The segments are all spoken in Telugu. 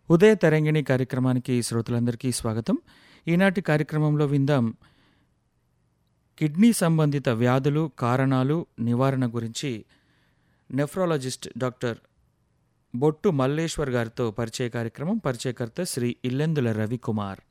ఉదయ తరంగిణి కార్యక్రమానికి శ్రోతలందరికీ స్వాగతం. ఈనాటి కార్యక్రమంలో విందాం కిడ్నీ సంబంధిత వ్యాధులు, కారణాలు, నివారణ గురించి నెఫ్రాలజిస్ట్ డాక్టర్ బొట్టు మల్లేశ్వర్ గారితో పరిచయ కార్యక్రమం. పరిచయకర్త శ్రీ ఇల్లెందుల రవికుమార్.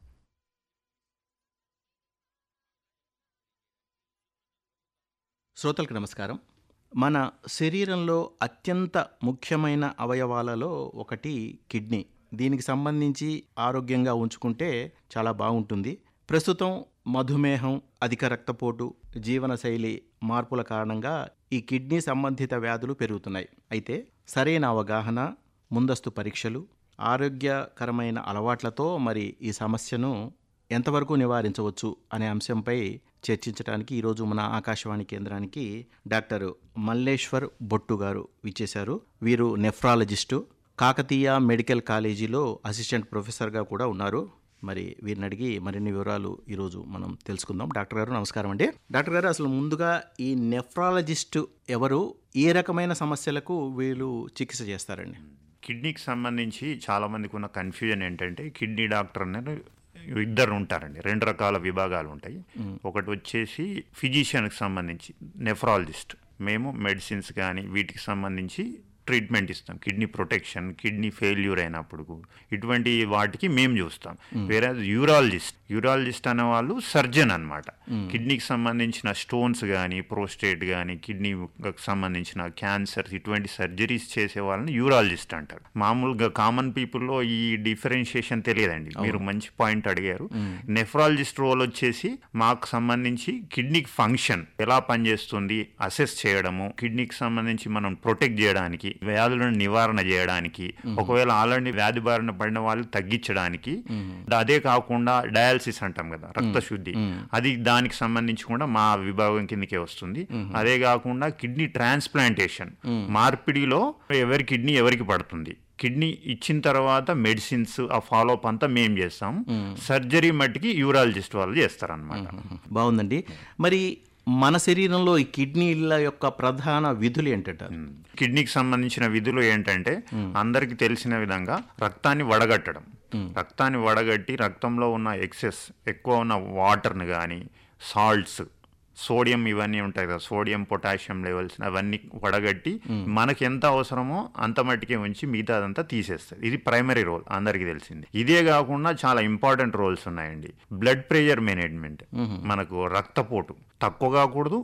శ్రోతలకు నమస్కారం. మన శరీరంలో అత్యంత ముఖ్యమైన అవయవాలలో ఒకటి కిడ్నీ. దీనికి సంబంధించి ఆరోగ్యంగా ఉంచుకుంటే చాలా బాగుంటుంది. ప్రస్తుతం మధుమేహం, అధిక రక్తపోటు, జీవనశైలి మార్పుల కారణంగా ఈ కిడ్నీ సంబంధిత వ్యాధులు పెరుగుతున్నాయి. అయితే సరైన అవగాహన, ముందస్తు పరీక్షలు, ఆరోగ్యకరమైన అలవాట్లతో మరి ఈ సమస్యను ఎంతవరకు నివారించవచ్చు అనే అంశంపై చర్చించడానికి ఈరోజు మన ఆకాశవాణి కేంద్రానికి డాక్టర్ మల్లేశ్వర్ బొట్టు గారు విచ్చేశారు. వీరు నెఫ్రాలజిస్టు, కాకతీయ మెడికల్ కాలేజీలో అసిస్టెంట్ ప్రొఫెసర్గా కూడా ఉన్నారు. మరి వీరిని అడిగి మరిన్ని వివరాలు ఈరోజు మనం తెలుసుకుందాం. డాక్టర్ గారు నమస్కారం అండి. డాక్టర్ గారు, అసలు ముందుగా ఈ నెఫ్రాలజిస్టు ఎవరు, ఏ రకమైన సమస్యలకు వీళ్ళు చికిత్స చేస్తారండి? కిడ్నీకి సంబంధించి చాలామందికి ఉన్న కన్ఫ్యూజన్ ఏంటంటే, కిడ్నీ డాక్టర్ అనేది ఇద్దరు ఉంటారండి. 2 రకాల విభాగాలు ఉంటాయి. ఒకటి వచ్చేసి ఫిజిషియన్కి సంబంధించి నెఫ్రాలజిస్ట్. మేము మెడిసిన్స్ కానీ వీటికి సంబంధించి ట్రీట్మెంట్ ఇస్తాం. కిడ్నీ ప్రొటెక్షన్, కిడ్నీ ఫెయిల్యూర్ అయినప్పుడు ఇటువంటి వాటికి మేము చూస్తాం. వేరే యూరాలజిస్ట్ అనే వాళ్ళు సర్జన్ అనమాట. కిడ్నీకి సంబంధించిన స్టోన్స్ కానీ, ప్రోస్టేట్ కానీ, కిడ్నీకి సంబంధించిన క్యాన్సర్స్, ఇటువంటి సర్జరీస్ చేసే వాళ్ళని యూరాలజిస్ట్ అంటారు. మామూలుగా కామన్ పీపుల్లో ఈ డిఫరెన్షియేషన్ తెలియదండి. మీరు మంచి పాయింట్ అడిగారు. నెఫ్రాలజిస్ట్ రోల్ వచ్చేసి మాకు సంబంధించి కిడ్నీకి ఫంక్షన్ ఎలా పనిచేస్తుంది అసెస్ చేయడము, కిడ్నీకి సంబంధించి మనం ప్రొటెక్ట్ చేయడానికి, వ్యాధులను నివారణ చేయడానికి, ఒకవేళ ఆల్రెడీ వ్యాధి బారిన పడిన వాళ్ళు తగ్గించడానికి, అదే కాకుండా డయాలసిస్ అంటాం కదా, రక్తశుద్ధి, అది దానికి సంబంధించి కూడా మా విభాగం కిందకే వస్తుంది. అదే కాకుండా కిడ్నీ ట్రాన్స్ప్లాంటేషన్, మార్పిడిలో ఎవరి కిడ్నీ ఎవరికి పడుతుంది, కిడ్నీ ఇచ్చిన తర్వాత మెడిసిన్స్, ఆ ఫాలోఅప్ అంతా మేము చేస్తాం. సర్జరీ మట్టికి యూరాలజిస్ట్ వాళ్ళు చేస్తారనమాట. బాగుందండి. మరి మన శరీరంలో ఈ కిడ్నీల యొక్క ప్రధాన విధులు ఏంటంటారు? కిడ్నీకి సంబంధించిన విధులు ఏంటంటే, అందరికీ తెలిసిన విధంగా రక్తాన్ని వడగట్టడం. రక్తాన్ని వడగట్టి రక్తంలో ఉన్న ఎక్సెస్, ఎక్కువ ఉన్న వాటర్ని కానీ, సాల్ట్స్, సోడియం, ఇవన్నీ ఉంటాయి కదా, సోడియం పొటాషియం లెవెల్స్, అవన్నీ వడగట్టి మనకి ఎంత అవసరమో అంత మట్టికే ఉంచి మిగతా అదంతా తీసేస్తుంది. ఇది ప్రైమరీ రోల్, అందరికీ తెలిసింది. ఇదే కాకుండా చాలా ఇంపార్టెంట్ రోల్స్ ఉన్నాయండి. Blood pressure management. మనకు రక్తపోటు తక్కువ కాకూడదు,